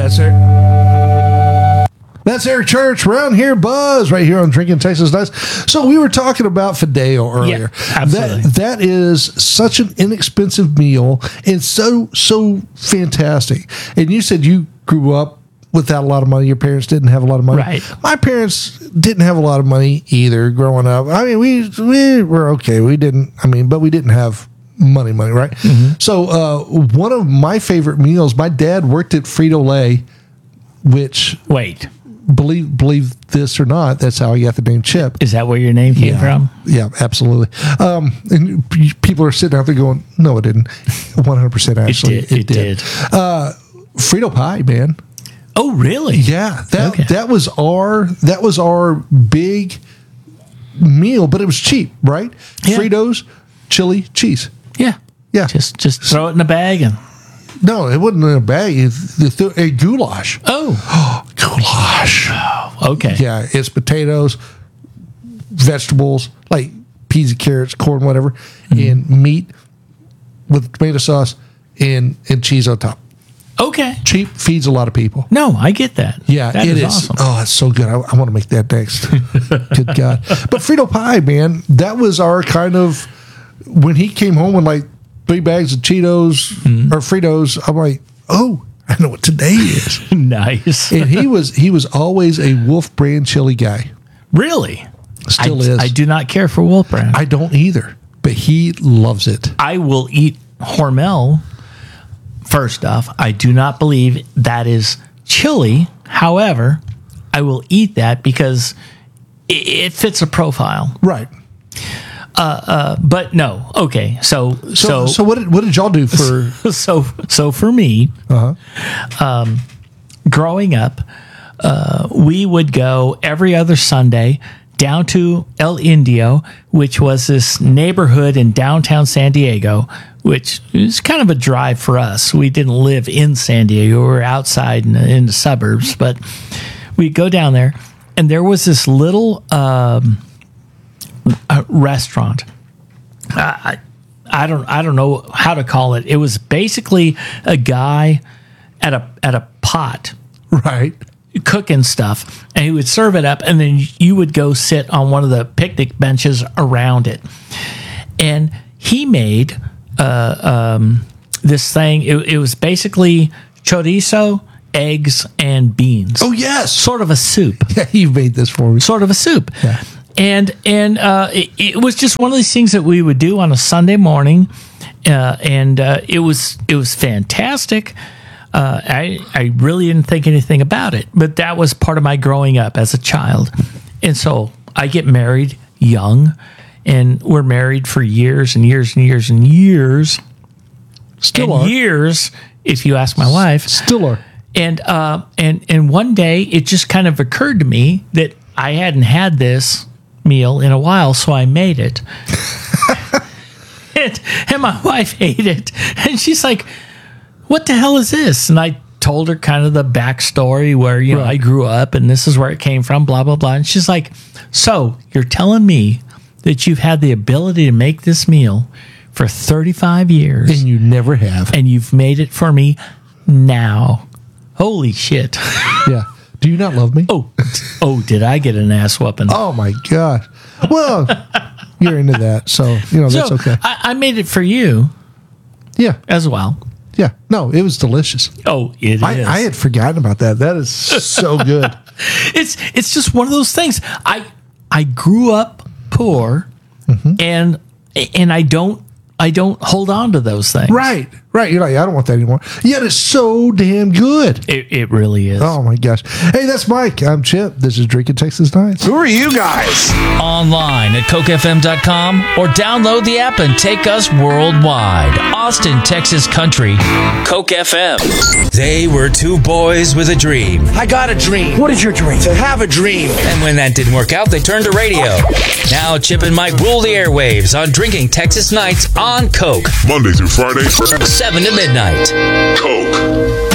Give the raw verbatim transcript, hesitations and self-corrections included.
That's it. That's Eric Church, Round Here Buzz, right here on Drinking Texas Nights. So we were talking about Fideo earlier. Yeah, absolutely. That, that is such an inexpensive meal and so, so fantastic. And you said you grew up without a lot of money. Your parents didn't have a lot of money. Right. My parents didn't have a lot of money either growing up. I mean, we, we were okay. We didn't, I mean, but we didn't have money, money, right? Mm-hmm. So uh, one of my favorite meals, my dad worked at Frito-Lay, which... Wait. Believe believe this or not, that's how I got the name Chip. Is that where your name came yeah. from? Yeah, absolutely. Um, and p- people are sitting out there going, "No, it didn't." One hundred percent, actually, it did. It, it did. did. Uh, Frito pie, man. Oh, really? Yeah, that Okay. that was our that was our big meal, but it was cheap, right? Yeah. Fritos, chili, cheese. Yeah. Yeah. Just just throw it in a bag and. No, it wasn't in a bag. It's a goulash. Oh. Goulash. Oh, okay. Yeah, it's potatoes, vegetables, like peas and carrots, corn, whatever, mm-hmm. and meat with tomato sauce and, and cheese on top. Okay. Cheap, feeds a lot of people. No, I get that. Yeah, that it is, is. awesome. Oh, it's so good. I, I want to make that next. Good God. But Frito pie, man, that was our kind of, when he came home with like three bags of Cheetos mm-hmm. or Fritos, I'm like, oh, I know what today is. Nice. And he was he was always a Wolf brand chili guy. Really? Still I, is. I do not care for Wolf brand. I don't either, but he loves it. I will eat Hormel. First off, I do not believe that is chili. However, I will eat that because it, it fits a profile. Right. Uh, uh, but no, okay. So, So, so, so what did what did y'all do for? so, so for me, Uh-huh. um, growing up, uh, we would go every other Sunday down to El Indio, which was this neighborhood in downtown San Diego, which is kind of a drive for us. We didn't live in San Diego; we were outside in the, in the suburbs, but we'd go down there, and there was this little. Um, A restaurant. I, I don't I don't know how to call it. It was basically a guy at a at a pot, Right. cooking stuff, and he would serve it up, and then you would go sit on one of the picnic benches around it. And he made uh, um, this thing. It, it was basically chorizo, eggs, and beans. Oh yes. Sort of a soup. Yeah, you made this for me. Sort of a soup. Yeah. And and uh, it, it was just one of these things that we would do on a Sunday morning, uh, and uh, it was it was fantastic. Uh, I I really didn't think anything about it, but that was part of my growing up as a child. And so I get married young, and we're married for years and years and years and years. Still and are. years, if you ask my wife. Still are. And uh, and and one day it just kind of occurred to me that I hadn't had this meal in a while, so I made it. and, and my wife ate it, and she's like, "What the hell is this?" And I told her kind of the backstory where you know Right. I grew up, and this is where it came from, blah blah blah. And she's like, "So you're telling me that you've had the ability to make this meal for thirty-five years, And you never have. and you've made it for me now? Holy shit!" Yeah. Do you not love me? Oh, oh! Did I get an ass whooping? Oh my God. Well, you're into that, so you know that's so okay. I, I made it for you Yeah. as well. Yeah. No, it was delicious. Oh, it I, is. I had forgotten about that. That is so good. it's it's just one of those things. I I grew up poor, Mm-hmm. and and I don't I don't hold on to those things. Right. Right. You're like, I don't want that anymore. Yet it's so damn good. It it really is. Oh my gosh. Hey, that's Mike. I'm Chip. This is Drinking Texas Nights. Who are you guys? Online at coke f m dot com or download the app and take us worldwide. Austin, Texas Country, Coke F M. They were two boys with a dream. I got a dream. What is your dream? To have a dream. And when that didn't work out, they turned to radio. Now Chip and Mike rule the airwaves on Drinking Texas Nights on Coke. Monday through Friday, seven to midnight. Coke.